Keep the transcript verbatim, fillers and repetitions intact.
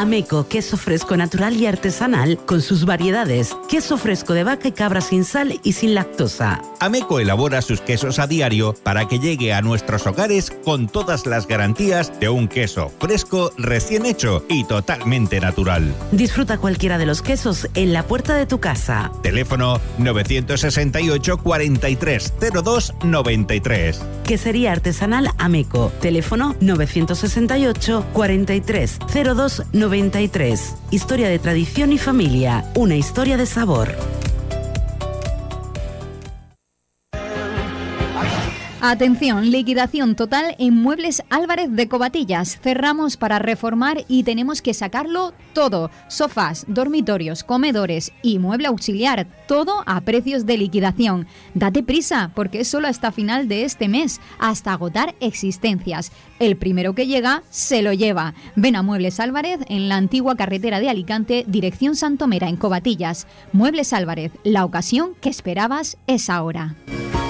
Ameco, queso fresco natural y artesanal con sus variedades. Queso fresco de vaca y cabra sin sal y sin lactosa. Ameco elabora sus quesos a diario para que llegue a nuestros hogares con todas las garantías de un queso fresco, recién hecho y totalmente natural. Disfruta cualquiera de los quesos en la puerta de tu casa. Teléfono nueve seis ocho, cuarenta y tres, cero dos, noventa y tres. Quesería artesanal Ameco. Teléfono nueve seis ocho, cuarenta y tres, cero dos, noventa y tres. Historia de tradición y familia. Una historia de sabor. Atención, liquidación total en Muebles Álvarez de Covatillas. Cerramos para reformar y tenemos que sacarlo todo. Sofás, dormitorios, comedores y mueble auxiliar. Todo a precios de liquidación. Date prisa porque es solo hasta final de este mes, hasta agotar existencias. El primero que llega se lo lleva. Ven a Muebles Álvarez en la antigua carretera de Alicante, dirección Santomera en Covatillas. Muebles Álvarez, la ocasión que esperabas es ahora.